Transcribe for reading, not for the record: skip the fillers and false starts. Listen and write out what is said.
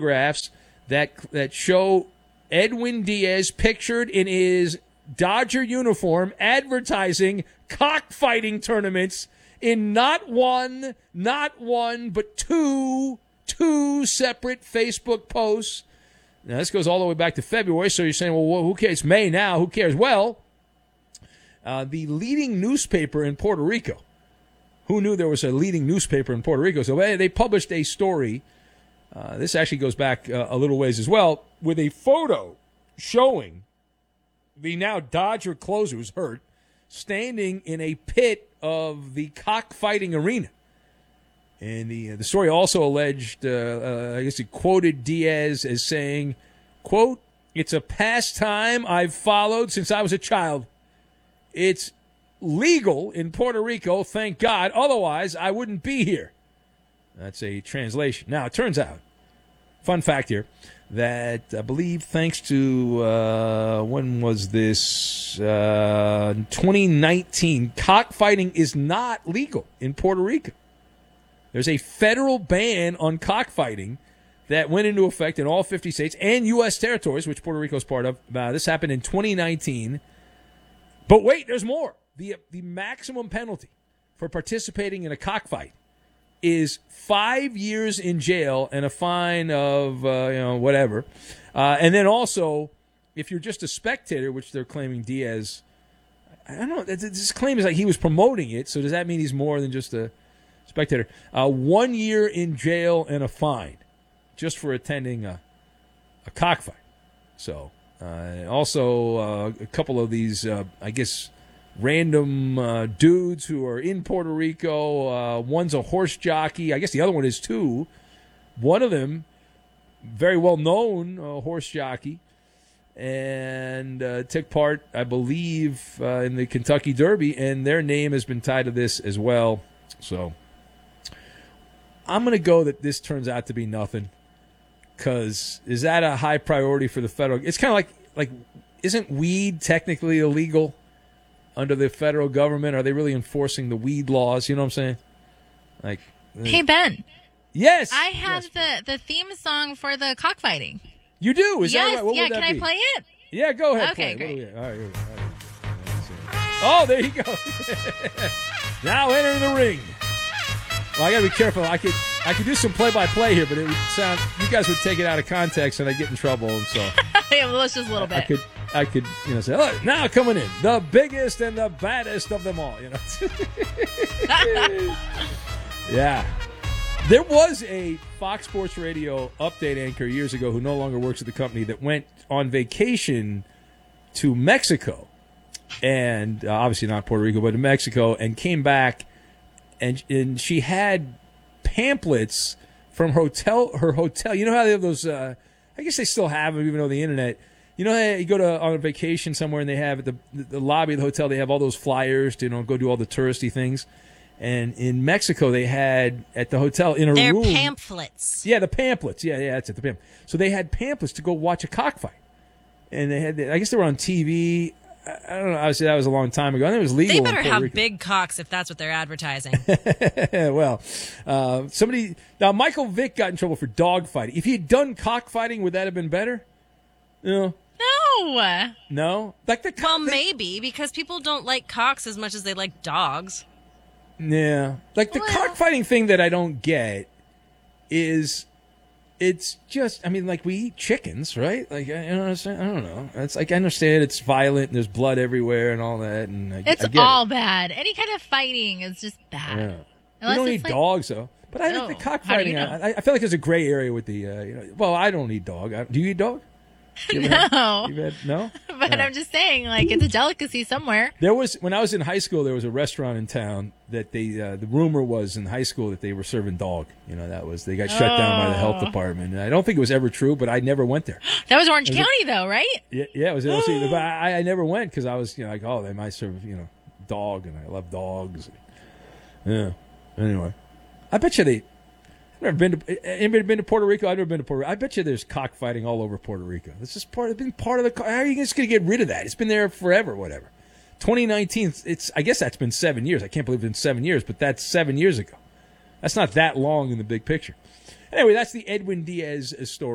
photographs that show Edwin Diaz pictured in his Dodger uniform advertising cockfighting tournaments in not one, but two separate Facebook posts. Now, this goes all the way back to February, so you're saying, well, who cares? It's May now. Who cares? Well, the leading newspaper in Puerto Rico. Who knew there was a leading newspaper in Puerto Rico? So they published a story. This actually goes back a little ways as well, with a photo showing the now Dodger closer who's hurt standing in a pit of the cockfighting arena. And the story also alleged, I guess it quoted Diaz as saying, quote, "It's a pastime I've followed since I was a child. It's legal in Puerto Rico, thank God. Otherwise, I wouldn't be here." That's a translation. Now, it turns out, fun fact here, that I believe thanks to, when was this? 2019, cockfighting is not legal in Puerto Rico. There's a federal ban on cockfighting that went into effect in all 50 states and U.S. territories, which Puerto Rico is part of. This happened in 2019. But wait, there's more. The maximum penalty for participating in a cockfight is 5 years in jail and a fine of whatever. And then also, if you're just a spectator, which they're claiming Diaz, I don't know. This claim is like he was promoting it. So does that mean he's more than just a spectator? 1 year in jail and a fine just for attending a cockfight. So also a couple of these, I guess, random dudes who are in Puerto Rico. One's a horse jockey. I guess the other one is too. One of them, very well-known horse jockey, and took part, I believe, in the Kentucky Derby, and their name has been tied to this as well. So I'm going to go that this turns out to be nothing, because is that a high priority for the federal? It's kind of like isn't weed technically illegal under the federal government? Are they really enforcing the weed laws? You know what I'm saying? Hey, Ben. Yes. I have the theme song for the cockfighting. You do? Is yes, that right? What would that can I be? play it? Yeah, go ahead. Okay, play. great. All right, here we go. Oh, there you go. Now enter the ring. Well, I got to be careful. I could do some play-by-play here, but it would sound, you guys would take it out of context and I'd get in trouble. And so Yeah, well, it's just a little bit. I could say, look, now coming in, the biggest and the baddest of them all, Yeah. There was a Fox Sports Radio update anchor years ago who no longer works at the company that went on vacation to Mexico, and obviously not Puerto Rico, but to Mexico, and came back, and she had pamphlets from her hotel. You know how they have those, I guess they still have them even though the internet. You know how you go on a vacation somewhere and they have at the lobby of the hotel, they have all those flyers to go do all the touristy things. And in Mexico, they had at the hotel in a room. They're pamphlets. Yeah, the pamphlets. Yeah, that's it. The pamphlets. So they had pamphlets to go watch a cockfight, and they had. I guess they were on TV. I don't know. Obviously, that was a long time ago. I think it was legal. They better in Puerto have Rico. big cocks if that's what they're advertising. Well, somebody now. Michael Vick got in trouble for dog fighting. If he had done cockfighting, would that have been better? No. No. Maybe because people don't like cocks as much as they like dogs. Yeah. The cockfighting thing that I don't get is it's just, we eat chickens, right? I don't know. It's I understand it's violent and there's blood everywhere and all that. And It's all bad. Any kind of fighting is just bad. Yeah. We don't eat dogs, though. But I think the cockfighting, I feel like there's a gray area with the, well, I don't eat dog. Do you eat dog? No. No? But no. I'm just saying, it's a delicacy somewhere. When I was in high school, there was a restaurant in town that the rumor was in high school that they were serving dog. They got shut down by the health department. And I don't think it was ever true, but I never went there. That was Orange County, though, right? Yeah, it was LC. But I never went because I was, they might serve, dog, and I love dogs. Yeah. Anyway, I bet you anybody been to Puerto Rico? I've never been to Puerto Rico. I bet you there's cockfighting all over Puerto Rico. It's just part of the. How are you just going to get rid of that? It's been there forever, whatever. 2019, I guess that's been 7 years. I can't believe it's been 7 years, but that's 7 years ago. That's not that long in the big picture. Anyway, that's the Edwin Diaz story.